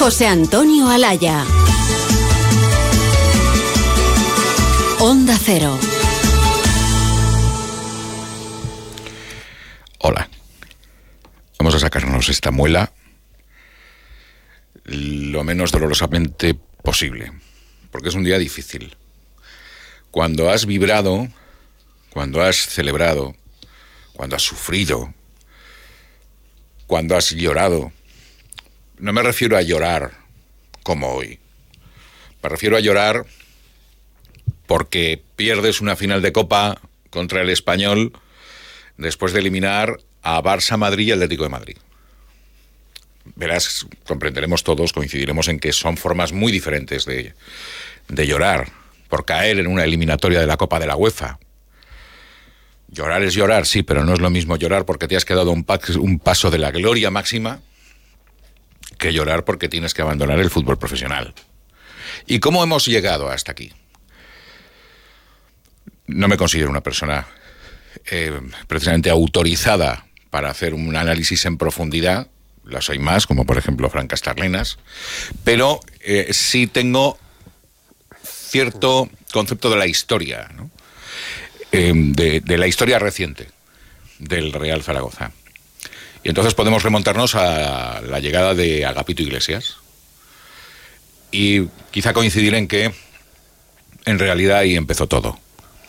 José Antonio Alaya. Onda Cero. Hola. Vamos a sacarnos esta muela lo menos dolorosamente posible, porque es un día difícil. Cuando has vibrado, cuando has celebrado, cuando has sufrido, cuando has llorado, no me refiero a llorar como hoy. Me refiero a llorar porque pierdes una final de Copa contra el Español después de eliminar a Barça, Madrid y Atlético de Madrid. Verás, comprenderemos todos, coincidiremos en que son formas muy diferentes de llorar por caer en una eliminatoria de la Copa de la UEFA. Llorar es llorar, sí, pero no es lo mismo llorar porque te has quedado un paso de la gloria máxima que llorar porque tienes que abandonar el fútbol profesional. ¿Y cómo hemos llegado hasta aquí? No me considero una persona precisamente autorizada para hacer un análisis en profundidad. Las hay más, como por ejemplo Fran Castarlenas, pero sí tengo cierto concepto de la historia, ¿no? De la historia reciente del Real Zaragoza. Y entonces podemos remontarnos a la llegada de Agapito Iglesias y quizá coincidir en que en realidad ahí empezó todo,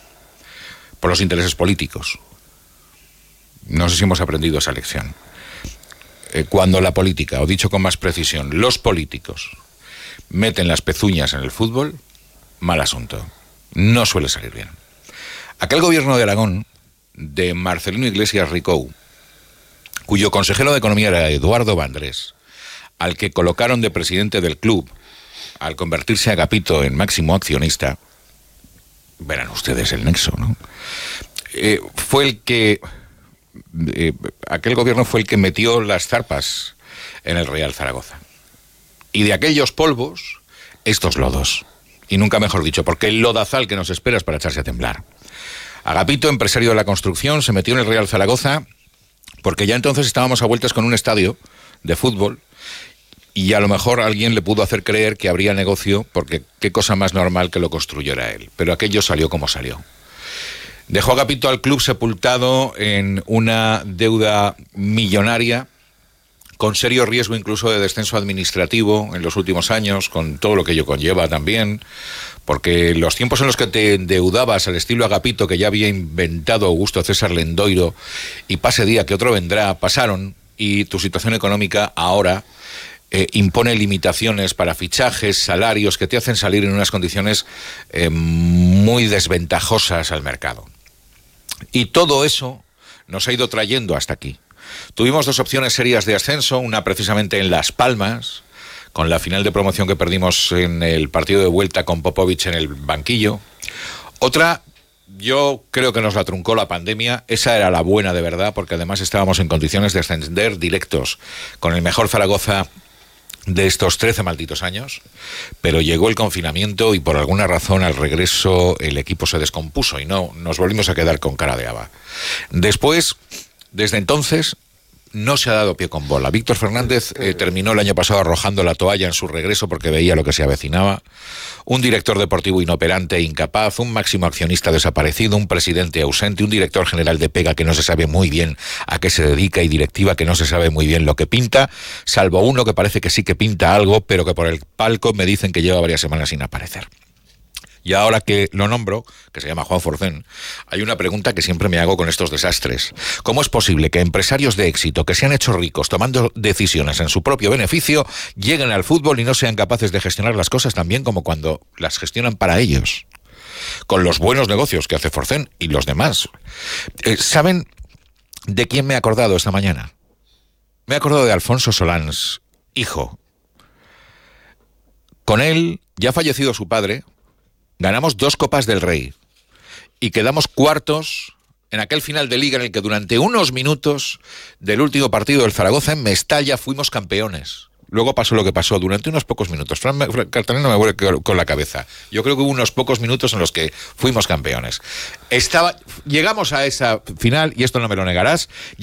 por los intereses políticos. No sé si hemos aprendido esa lección. Cuando la política, o dicho con más precisión, los políticos meten las pezuñas en el fútbol, mal asunto. No suele salir bien. Aquel gobierno de Aragón, de Marcelino Iglesias Ricou, cuyo consejero de Economía era Eduardo Vandrés, al que colocaron de presidente del club, al convertirse Agapito en máximo accionista, verán ustedes el nexo, ¿no? Fue el que... aquel gobierno fue el que metió las zarpas en el Real Zaragoza. Y de aquellos polvos, estos lodos. Y nunca mejor dicho, porque el lodazal que nos espera es para echarse a temblar. Agapito, empresario de la construcción, se metió en el Real Zaragoza porque ya entonces estábamos a vueltas con un estadio de fútbol y a lo mejor alguien le pudo hacer creer que habría negocio, porque qué cosa más normal que lo construyera él. Pero aquello salió como salió. Dejó Agapito al club sepultado en una deuda millonaria, con serio riesgo incluso de descenso administrativo en los últimos años, con todo lo que ello conlleva también, porque los tiempos en los que te endeudabas al estilo Agapito, que ya había inventado Augusto César Lendoiro, y pase día que otro vendrá, pasaron, y tu situación económica ahora impone limitaciones para fichajes, salarios, que te hacen salir en unas condiciones muy desventajosas al mercado. Y todo eso nos ha ido trayendo hasta aquí. Tuvimos dos opciones serias de ascenso, una precisamente en Las Palmas, con la final de promoción que perdimos en el partido de vuelta con Popovich en el banquillo. Otra, yo creo que nos la truncó la pandemia, esa era la buena de verdad, porque además estábamos en condiciones de ascender directos con el mejor Zaragoza de estos 13 malditos años, pero llegó el confinamiento y por alguna razón al regreso el equipo se descompuso y no nos volvimos a quedar con cara de haba. Después, desde entonces, no se ha dado pie con bola. Víctor Fernández terminó el año pasado arrojando la toalla en su regreso porque veía lo que se avecinaba. Un director deportivo inoperante e incapaz, un máximo accionista desaparecido, un presidente ausente, un director general de pega que no se sabe muy bien a qué se dedica y directiva que no se sabe muy bien lo que pinta, salvo uno que parece que sí que pinta algo, pero que por el palco me dicen que lleva varias semanas sin aparecer. Y ahora que lo nombro, que se llama Juan Forcén, hay una pregunta que siempre me hago con estos desastres. ¿Cómo es posible que empresarios de éxito que se han hecho ricos tomando decisiones en su propio beneficio lleguen al fútbol y no sean capaces de gestionar las cosas tan bien como cuando las gestionan para ellos? Con los buenos negocios que hace Forcén y los demás. ¿Saben de quién me he acordado esta mañana? Me he acordado de Alfonso Solans, hijo. Con él, ya fallecido su padre, ganamos 2 Copas del Rey y quedamos cuartos en aquel final de liga en el que durante unos minutos del último partido del Zaragoza en Mestalla fuimos campeones. Luego pasó lo que pasó durante unos pocos minutos. Fran Castarlenas me vuelve con la cabeza. Yo creo que hubo unos pocos minutos en los que fuimos campeones. Llegamos a esa final, y esto no me lo negarás,